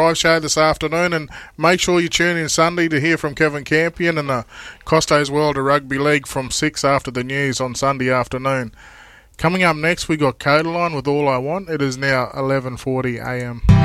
Drive show this afternoon, and make sure you tune in Sunday to hear from Kevin Campion and the Costos World of Rugby League from 6 after the news on Sunday afternoon. Coming up next, we got Codaline with All I Want. It is now 11:40 a.m.